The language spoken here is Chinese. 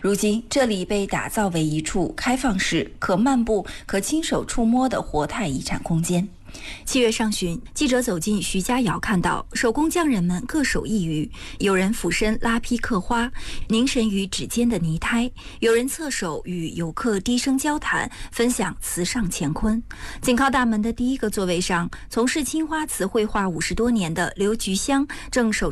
如今，这里被打造为一处开放式、可漫步、可亲手触摸的活态遗产空间。 7月上旬，记者走进徐家窑，看到手工匠人们各手一鱼，有人俯身拉坯刻花，凝神于指尖的泥胎；有人侧手与游客低声交谈，分享瓷上乾坤。紧靠大门的第一个座位上，从事青花瓷绘画50多年的刘菊香正手